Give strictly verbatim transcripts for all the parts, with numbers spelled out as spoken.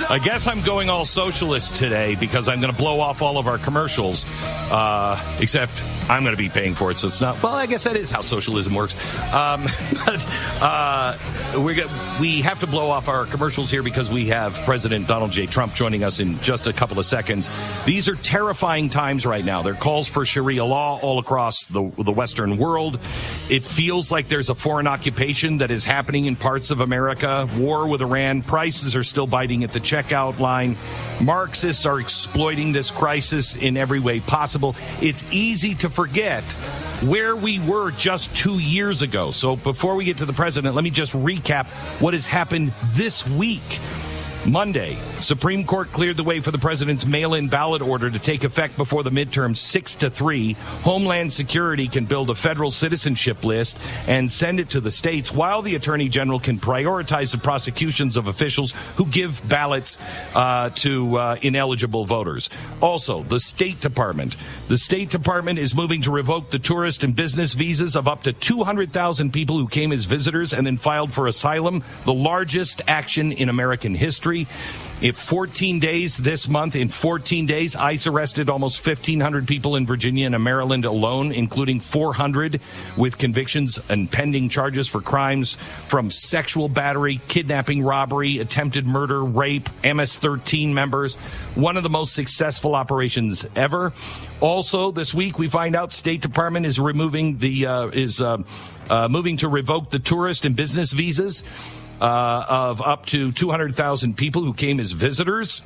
I guess I'm going all socialist today because I'm going to blow off all of our commercials, uh, except I'm going to be paying for it, so it's not. Well, I guess that is how socialism works. Um, but uh, we're gonna, we have to blow off our commercials here because we have President Donald J. Trump joining us in just a couple of seconds. These are terrifying times right now. There are calls for Sharia law all across the, the Western world. It feels like there's a foreign occupation that is happening in parts of America. War with Iran. Prices are still biting at the checkout line. Marxists are exploiting this crisis in every way possible. It's easy to forget where we were just two years ago. So before we get to the president, let me just recap what has happened this week. Monday, Supreme Court cleared the way for the president's mail-in ballot order to take effect before the midterms, six to three. Homeland Security can build a federal citizenship list and send it to the states, while the attorney general can prioritize the prosecutions of officials who give ballots uh, to uh, ineligible voters. Also, the State Department. The State Department is moving to revoke the tourist and business visas of up to two hundred thousand people who came as visitors and then filed for asylum, the largest action in American history. In fourteen days this month, in fourteen days, ICE arrested almost fifteen hundred people in Virginia and Maryland alone, including four hundred with convictions and pending charges for crimes from sexual battery, kidnapping, robbery, attempted murder, rape, M S thirteen members. One of the most successful operations ever. Also, this week, we find out State Department is removing the, uh, is uh, uh, moving to revoke the tourist and business visas Uh, of up to two hundred thousand people who came as visitors.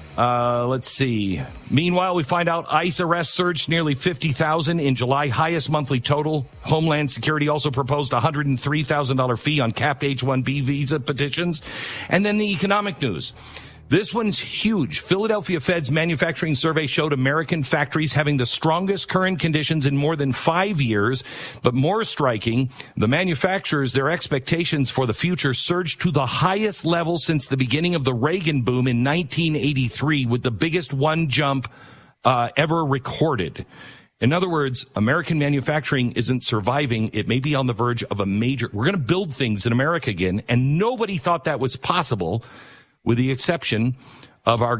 Uh, let's see. Meanwhile, we find out ICE arrests surged nearly fifty thousand in July, highest monthly total. Homeland Security also proposed a one hundred three thousand dollars fee on capped H one B visa petitions. And then the economic news. This one's huge. Philadelphia Fed's manufacturing survey showed American factories having the strongest current conditions in more than five years. But more striking, the manufacturers, their expectations for the future surged to the highest level since the beginning of the Reagan boom in nineteen eighty-three, with the biggest one jump uh, ever recorded. In other words, American manufacturing isn't surviving. It may be on the verge of a major... We're going to build things in America again, and nobody thought that was possible, with the exception of our